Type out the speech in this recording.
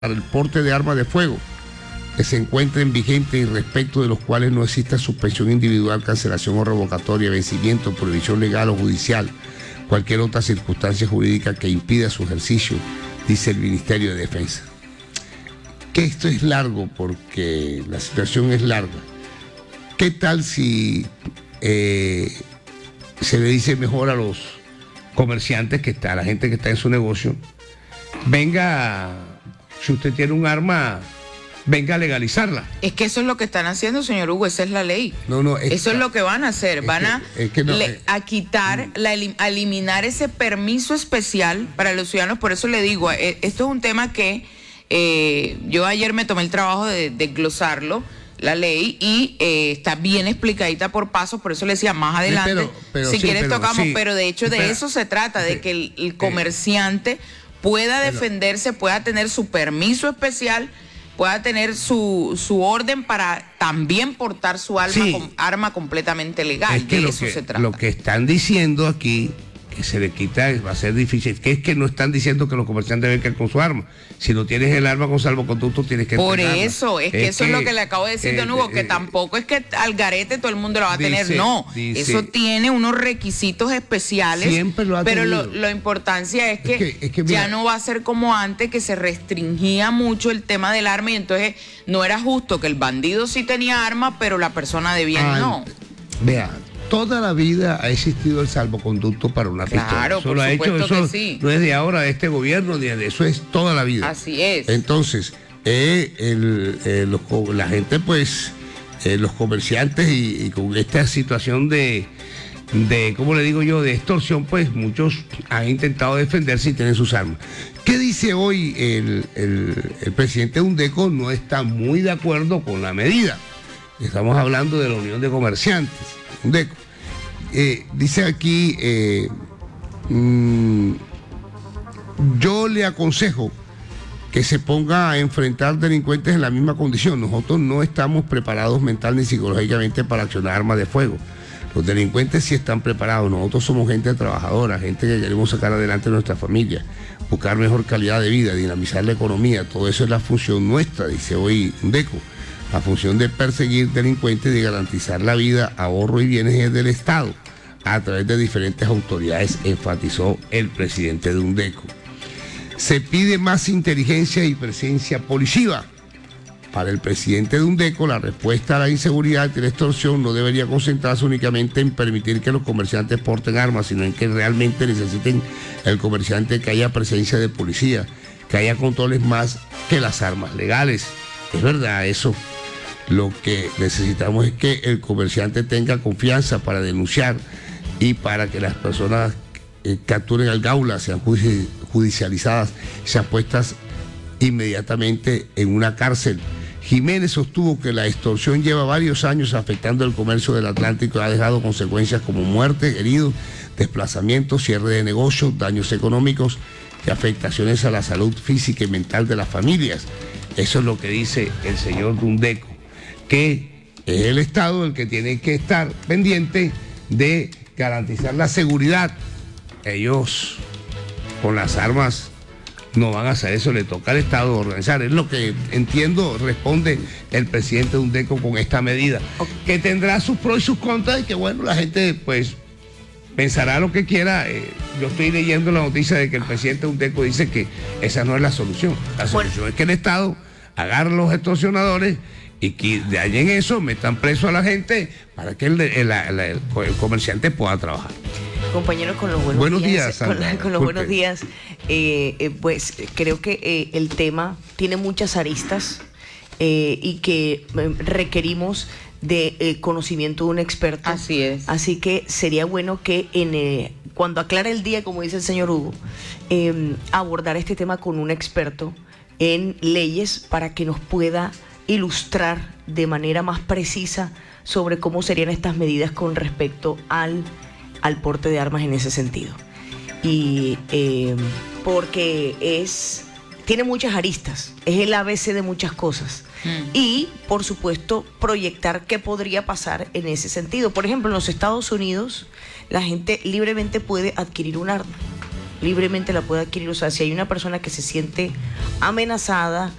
para el porte de armas de fuego que se encuentren vigentes y respecto de los cuales no exista suspensión individual, cancelación o revocatoria, vencimiento, prohibición legal o judicial, cualquier otra circunstancia jurídica que impida su ejercicio, dice el Ministerio de Defensa. Que esto es largo porque la situación es larga. ¿Qué tal si se le dice mejor a los comerciantes, a la gente que está en su negocio, venga, si usted tiene un arma, venga a legalizarla? Es que eso es lo que están haciendo, señor Hugo, esa es la ley. Eso es lo que van a hacer, van a quitar, a eliminar ese permiso especial para los ciudadanos. Por eso le digo, esto es un tema que yo ayer me tomé el trabajo de desglosarlo, la ley, y está bien explicadita por pasos, por eso le decía más adelante, si quieres tocamos, pero de hecho de eso se trata, de que el comerciante pueda defenderse, pueda tener su permiso especial, pueda tener su orden para también portar su arma completamente legal. Es que de eso se trata. Lo que están diciendo aquí, que se le quita, va a ser difícil, que es que no están diciendo que los comerciantes vengan con su arma. Si no tienes el arma con salvoconducto, tienes que entregarla. Por eso, es que eso es lo que le acabo de decir, don Hugo, que tampoco es que al garete todo el mundo lo va a tener, no. Eso tiene unos requisitos especiales, siempre lo ha pero tenido. La importancia es que ya no va a ser como antes, que se restringía mucho el tema del arma y entonces no era justo que el bandido sí tenía arma, pero la persona de bien no. Vea, toda la vida ha existido el salvoconducto para una pistola. Claro, por supuesto que sí. No es de ahora, de este gobierno, ni de eso, es toda la vida. Así es. Entonces, la gente, pues, los comerciantes y con esta situación de, ¿cómo le digo yo?, de extorsión, pues muchos han intentado defenderse y tienen sus armas. ¿Qué dice hoy el presidente de UNDECO? No está muy de acuerdo con la medida. Estamos hablando de la Unión de Comerciantes, UNDECO. Dice aquí, yo le aconsejo que se ponga a enfrentar delincuentes en la misma condición. Nosotros no estamos preparados mental ni psicológicamente para accionar armas de fuego. Los delincuentes sí están preparados. Nosotros somos gente trabajadora, gente que queremos sacar adelante a nuestra familia, buscar mejor calidad de vida, dinamizar la economía. Todo eso es la función nuestra, dice hoy UNDECO. La función de perseguir delincuentes y de garantizar la vida, ahorro y bienes es del Estado a través de diferentes autoridades, enfatizó el presidente de UNDECO. Se pide más inteligencia y presencia policiva. Para el presidente de UNDECO, la respuesta a la inseguridad y la extorsión no debería concentrarse únicamente en permitir que los comerciantes porten armas, sino en que realmente necesiten el comerciante que haya presencia de policía, que haya controles más que las armas legales. Es verdad eso. Lo que necesitamos es que el comerciante tenga confianza para denunciar y para que las personas capturen al gaula, sean judicializadas, sean puestas inmediatamente en una cárcel. Jiménez sostuvo que la extorsión lleva varios años afectando el comercio del Atlántico y ha dejado consecuencias como muerte, heridos, desplazamientos, cierre de negocios, daños económicos y afectaciones a la salud física y mental de las familias. Eso es lo que dice el señor UNDECO, que es el Estado el que tiene que estar pendiente de garantizar la seguridad. Ellos con las armas no van a hacer eso, le toca al Estado organizar. Es lo que entiendo, responde el presidente de UNDECO con esta medida, que tendrá sus pros y sus contras y que bueno, la gente pues pensará lo que quiera. Yo estoy leyendo la noticia de que el presidente de UNDECO dice que esa no es la solución. La solución es que el Estado agarre a los extorsionadores y que de ahí en eso metan preso a la gente para que el comerciante pueda trabajar. Compañeros, con los buenos días, con los buenos días, pues creo que el tema tiene muchas aristas y que requerimos de conocimiento de un experto. Así es. Así que sería bueno que cuando aclare el día, como dice el señor Hugo, abordar este tema con un experto en leyes para que nos pueda ilustrar de manera más precisa sobre cómo serían estas medidas con respecto al porte de armas en ese sentido. Y porque tiene muchas aristas, es el ABC de muchas cosas. Y, por supuesto, proyectar qué podría pasar en ese sentido. Por ejemplo, en los Estados Unidos, la gente libremente puede adquirir un arma. libremente la puede adquirir. O sea, si hay una persona que se siente amenazada,